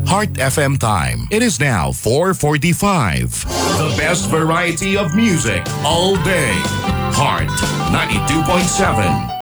Heart FM time. It is now 4:45. The best variety of music all day. Heart 92.7.